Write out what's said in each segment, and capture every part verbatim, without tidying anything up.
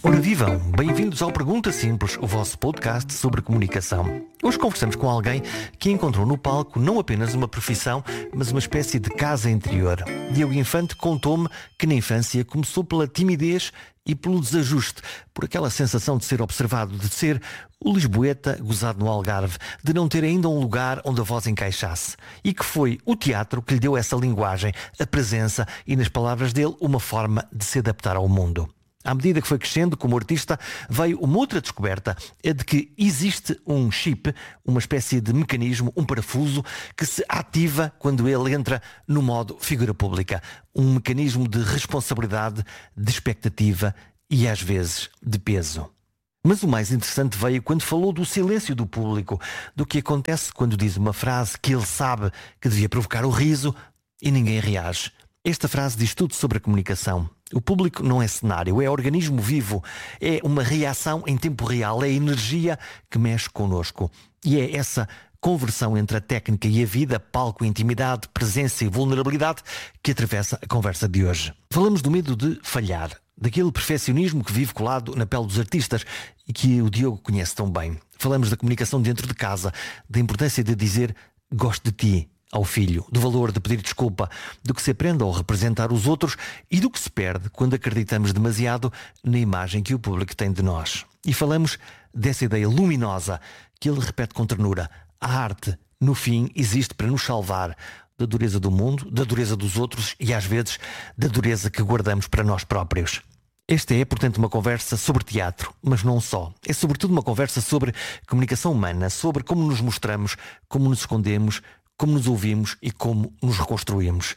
Ora vivam, bem-vindos ao Pergunta Simples, o vosso podcast sobre comunicação. Hoje conversamos com alguém que encontrou no palco não apenas uma profissão, mas uma espécie de casa interior. Diogo Infante contou-me que na infância começou pela timidez e pelo desajuste, por aquela sensação de ser observado, de ser o lisboeta gozado no Algarve, de não ter ainda um lugar onde a voz encaixasse. E que foi o teatro que lhe deu essa linguagem, a presença e, nas palavras dele, uma forma de se adaptar ao mundo. À medida que foi crescendo como artista, veio uma outra descoberta, a de que existe um chip, uma espécie de mecanismo, um parafuso, que se ativa quando ele entra no modo figura pública. Um mecanismo de responsabilidade, de expectativa e, às vezes, de peso. Mas o mais interessante veio quando falou do silêncio do público, do que acontece quando diz uma frase que ele sabe que devia provocar o riso e ninguém reage. Esta frase diz tudo sobre a comunicação. O público não é cenário, é organismo vivo, é uma reação em tempo real, é energia que mexe connosco. E é essa conversão entre a técnica e a vida, palco, intimidade, presença e vulnerabilidade, que atravessa a conversa de hoje. Falamos do medo de falhar, daquele perfeccionismo que vive colado na pele dos artistas e que o Diogo conhece tão bem. Falamos da comunicação dentro de casa, da importância de dizer gosto de ti ao filho, do valor de pedir desculpa, do que se aprende ao representar os outros e do que se perde quando acreditamos demasiado na imagem que o público tem de nós. E falamos dessa ideia luminosa que ele repete com ternura. A arte, no fim, existe para nos salvar da dureza do mundo, da dureza dos outros e, às vezes, da dureza que guardamos para nós próprios. Esta é, portanto, uma conversa sobre teatro, mas não só. É, sobretudo, uma conversa sobre comunicação humana, sobre como nos mostramos, como nos escondemos, como nos ouvimos e como nos reconstruímos.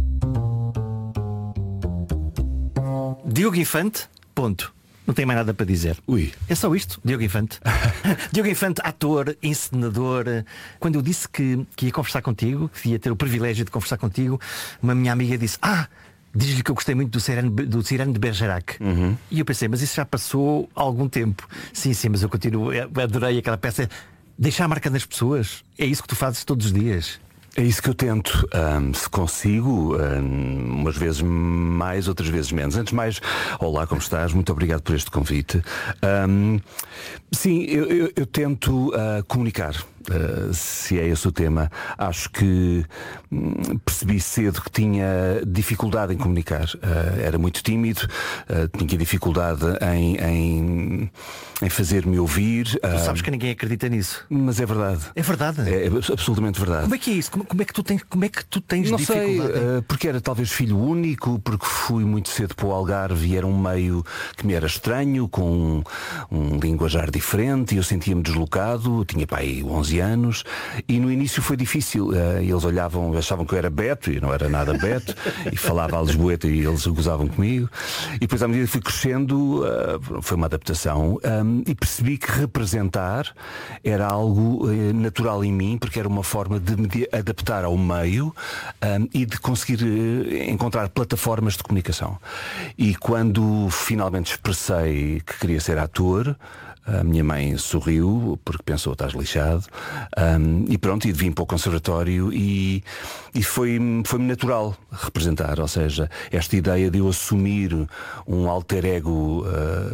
Diogo Infante, ponto. Não tem mais nada para dizer. Ui. É só isto, Diogo Infante. Diogo Infante, ator, encenador. Quando eu disse que, que ia conversar contigo, que ia ter o privilégio de conversar contigo, uma minha amiga disse, ah, diz-lhe que eu gostei muito do Cyrano, do Cyrano de Bergerac. Uhum. E eu pensei, mas isso já passou há algum tempo. Sim, sim, mas eu continuo, eu adorei aquela peça. Deixar a marca nas pessoas. É isso que tu fazes todos os dias. É isso que eu tento, um, se consigo, um, umas vezes mais, outras vezes menos. Antes de mais, olá, como estás? Muito obrigado por este convite. Um, sim, eu, eu, eu tento uh, comunicar. Uh, se é esse o tema. Acho que hum, percebi cedo que tinha dificuldade em comunicar. Uh, era muito tímido, uh, tinha dificuldade em, em, em fazer-me ouvir. Tu uh, sabes que ninguém acredita nisso. Mas é verdade. É verdade. É absolutamente verdade. Como é que é isso? Como, como é que tu tens, como é que tu tens Não dificuldade? sei, uh, porque era talvez filho único, porque fui muito cedo para o Algarve e era um meio que me era estranho, com um, um linguajar diferente, e eu sentia-me deslocado. Eu tinha pai onze anos e no início foi difícil. Uh, eles olhavam, achavam que eu era Beto e não era nada Beto e falava a lisboeta e eles gozavam comigo. E depois, à medida que fui crescendo, uh, foi uma adaptação, um, e percebi que representar era algo uh, natural em mim, porque era uma forma de me adaptar ao meio, um, e de conseguir uh, encontrar plataformas de comunicação. E quando finalmente expressei que queria ser ator, a minha mãe sorriu, porque pensou, estás lixado, um, e pronto, e vim para o conservatório e, e foi-me foi-me natural representar. Ou seja, esta ideia de eu assumir um alter ego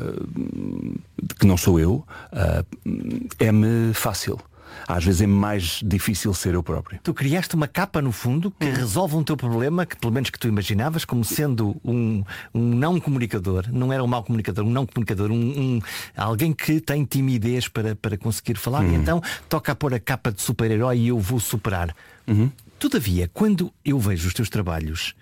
uh, que não sou eu, uh, é-me fácil. Às vezes é mais difícil ser eu próprio. Tu criaste uma capa, no fundo, que hum. resolve um teu problema, que pelo menos que tu imaginavas como sendo um, um não comunicador. Não era um mau comunicador, um não comunicador, um, um, alguém que tem timidez para, para conseguir falar. Hum. E então toca a pôr a capa de super-herói e eu vou superar. Uhum. Todavia, quando eu vejo os teus trabalhos,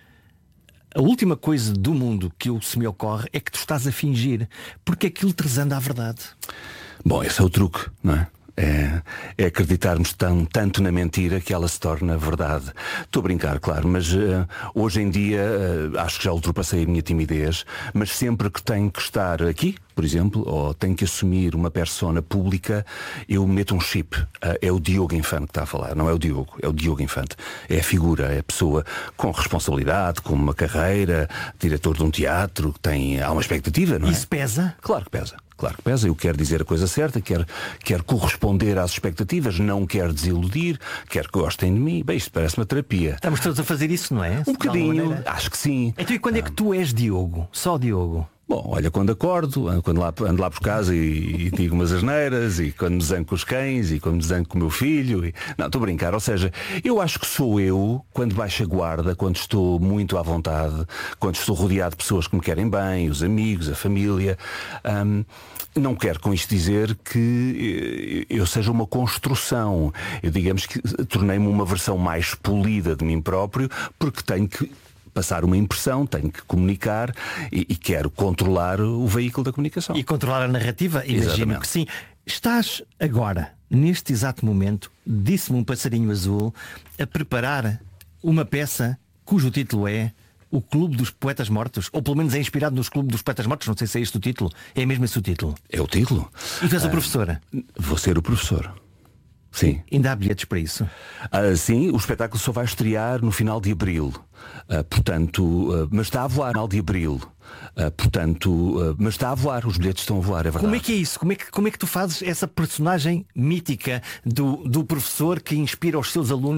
a última coisa do mundo que eu, se me ocorre é que tu estás a fingir, porque aquilo te resanda à verdade. Bom, esse é o truque, não é? É, é acreditarmos tão, tanto na mentira que ela se torna verdade. Estou a brincar, claro, mas uh, hoje em dia uh, acho que já ultrapassei a minha timidez, mas sempre que tenho que estar aqui, por exemplo, ou tenho que assumir uma persona pública, eu meto um chip. Uh, é o Diogo Infante que está a falar, não é o Diogo, é o Diogo Infante. É a figura, é a pessoa com responsabilidade, com uma carreira, diretor de um teatro, que tem, há uma expectativa, não é? Isso pesa? Claro que pesa. Claro que pesa, eu quero dizer a coisa certa, quero, quero corresponder às expectativas, não quero desiludir, quero que gostem de mim. Bem, isto parece uma terapia. Estamos todos a fazer isso, não é? Um bocadinho, acho que sim. Então e quando ah. é que tu és Diogo? Só Diogo? Bom, olha, quando acordo, quando lá, ando lá por casa e, e digo umas asneiras, e quando me zango com os cães, e quando me zango com o meu filho. E... Não, estou a brincar, ou seja, eu acho que sou eu, quando baixo a guarda, quando estou muito à vontade, quando estou rodeado de pessoas que me querem bem, os amigos, a família. Hum, não quero com isto dizer que eu seja uma construção. Eu, digamos que tornei-me uma versão mais polida de mim próprio, porque tenho que passar uma impressão, tenho que comunicar e, e quero controlar o veículo da comunicação. E controlar a narrativa, imagino Exatamente. que sim. Estás agora, neste exato momento, disse-me um passarinho azul, a preparar uma peça cujo título é O Clube dos Poetas Mortos, ou pelo menos é inspirado nos Clube dos Poetas Mortos, não sei se é este o título, é mesmo esse o título. É o título? E tu és ah, a professora? Vou ser o professor. Sim. Ainda há bilhetes para isso? Ah, sim, o espetáculo só vai estrear no final de abril. Ah, portanto, ah, mas está a voar no final de abril. Ah, portanto, ah, mas está a voar, os bilhetes estão a voar, é verdade. Como é que é isso? Como é que, como é que tu fazes essa personagem mítica do, do professor que inspira os seus alunos